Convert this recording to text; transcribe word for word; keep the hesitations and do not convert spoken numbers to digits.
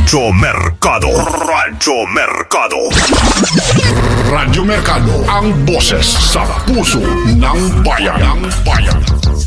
Radyo Mercado. Radyo Mercado. Radyo Mercado, ang boses sa puso ng bayan. Ng bayan.